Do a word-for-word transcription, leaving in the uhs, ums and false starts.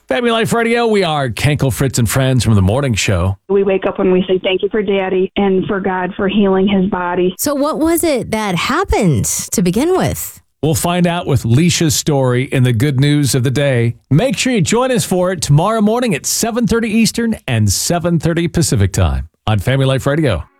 Family Life Radio, we are Kenkel, Fritz, and Friends from the morning show. We wake up and we say thank you for Daddy and for God for healing his body. So what was it that happened to begin with? We'll find out with Leisha's story in the good news of the day. Make sure you join us for it tomorrow morning at seven thirty Eastern and seven thirty Pacific time on Family Life Radio.